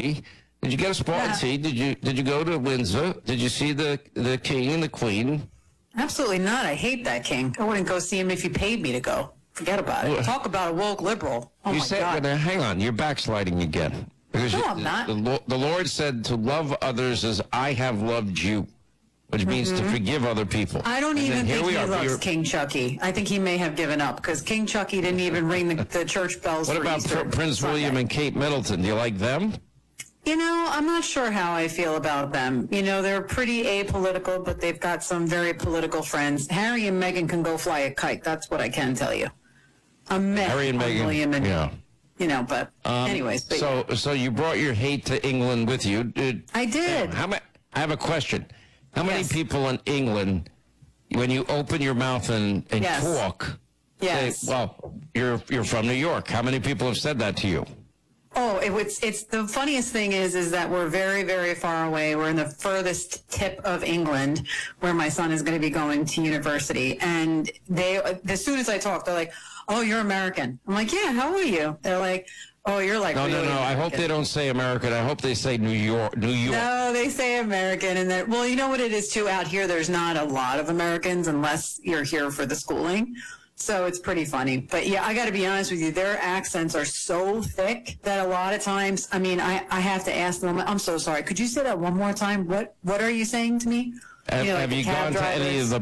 tea. Did you get a spot of tea? Did you go to Windsor? Did you see the king and the queen? Absolutely not. I hate that king. I wouldn't go see him if he paid me to go. Forget about it. Talk about a woke liberal. Oh, you my said, God. hang on, you're backsliding again. Because No, I'm not. The Lord said to love others as I have loved you, which means to forgive other people. I don't even think he loves King Chucky. I think he may have given up because King Chucky didn't even ring the church bells. What for about Easter Prince Sunday. William and Kate Middleton? Do you like them? You know, I'm not sure how I feel about them. You know, they're pretty apolitical, but they've got some very political friends. Harry and Meghan can go fly a kite. That's what I can tell you. Harry and Meghan, William and, yeah. You know, but anyways. But so you brought your hate to England with you. I did. I have a question. How many Yes. people in England, when you open your mouth and Yes. talk, Yes. say, well, you're from New York. How many people have said that to you? Oh, it's the funniest thing is that we're very, very far away. We're in the furthest tip of England where my son is going to be going to university. And as soon as I talk, they're like, oh, you're American. I'm like, yeah, how are you? They're like, oh, you're like, No. really I hope they don't say American. I hope they say New York. No, they say American. And then, well, you know what it is too out here? There's not a lot of Americans unless you're here for the schooling. So it's pretty funny. But yeah, I got to be honest with you. Their accents are so thick that a lot of times, I mean, I have to ask them, I'm so sorry. Could you say that one more time? What are you saying to me? Have you gone to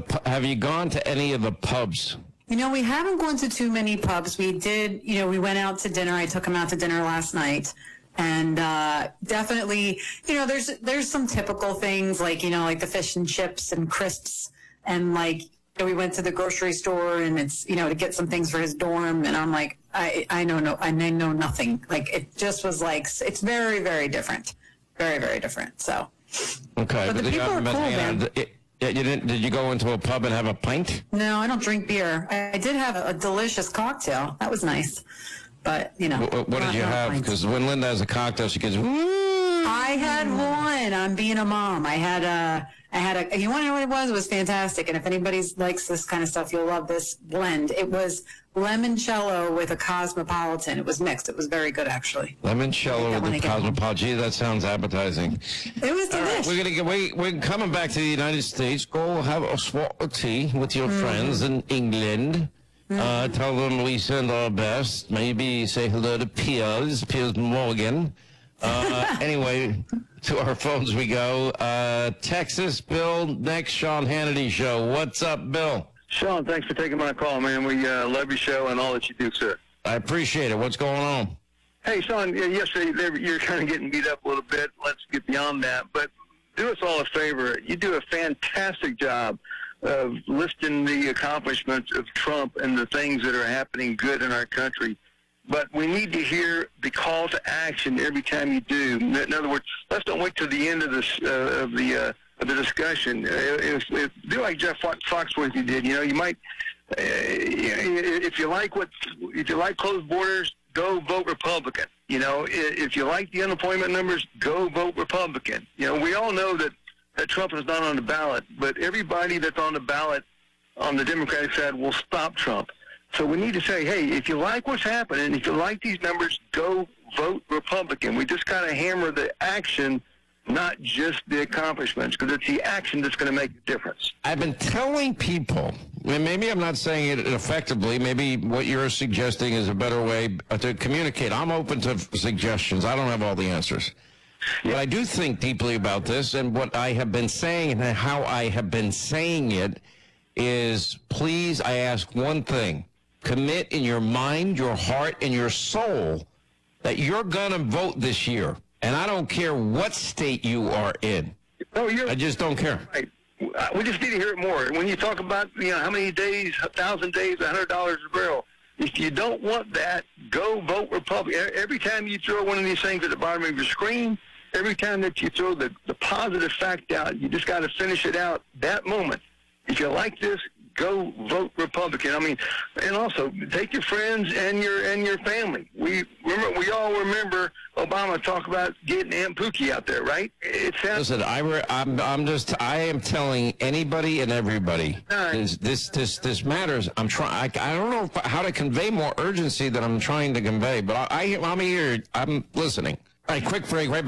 any of the pubs? You know, we haven't gone to too many pubs. We did, you know, we went out to dinner. I took him out to dinner last night. And definitely, you know, there's some typical things like, you know, like the fish and chips and crisps. And like, we went to the grocery store and it's, you know, to get some things for his dorm. And I'm like, I know nothing. Like, it just was like, it's very, very different. Very, very different. So. Okay. But the people are cool, man. Did you go into a pub and have a pint? No, I don't drink beer. I did have a delicious cocktail. That was nice. But, you know. What did you have? Because when Linda has a cocktail, she goes, woo! I had one. I'm being a mom. I had a, you want to know what it was? It was fantastic. And if anybody likes this kind of stuff, you'll love this blend. It was limoncello with a cosmopolitan. It was mixed. It was very good, actually. Limoncello with the cosmopolitan. Gee, that sounds appetizing. It was delicious. Right, we're coming back to the United States. Go have a swat of tea with your friends in England. Tell them we send our best. Maybe say hello to Piers Morgan. Anyway, to our phones we go. Texas, Bill, next Sean Hannity show. What's up, Bill? Sean, thanks for taking my call, man. We love your show and all that you do, sir. I appreciate it. What's going on? Hey, Sean, yesterday you're kind of getting beat up a little bit. Let's get beyond that. But do us all a favor. You do a fantastic job of listing the accomplishments of Trump and the things that are happening good in our country. But we need to hear the call to action every time you do. In other words, let's don't wait till the end of this of the discussion. If do like Jeff Foxworthy did, you know, you might if you like closed borders, go vote Republican. You know, if you like the unemployment numbers, go vote Republican. You know, we all know that Trump is not on the ballot, but everybody that's on the ballot on the Democratic side will stop Trump. So we need to say, hey, if you like what's happening, if you like these numbers, go vote Republican. We just got to hammer the action, not just the accomplishments, because it's the action that's going to make a difference. I've been telling people, and maybe I'm not saying it effectively, maybe what you're suggesting is a better way to communicate. I'm open to suggestions. I don't have all the answers. But I do think deeply about this, and what I have been saying and how I have been saying it is, please, I ask one thing. Commit in your mind, your heart, and your soul that you're going to vote this year. And I don't care what state you are in. I just don't care. Right. We just need to hear it more. When you talk about, you know, how many days, 1,000 days, $100 a barrel, if you don't want that, go vote Republican. Every time you throw one of these things at the bottom of your screen, every time that you throw the positive fact out, you just got to finish it out that moment. If you like this, go vote Republican. I mean, and also take your friends and your family. We all remember Obama talk about getting Aunt Pookie out there, right? Listen, I am telling anybody and everybody this matters. I don't know how to convey more urgency than I'm trying to convey, but I'm here. I'm listening. All right, quick break. Right back.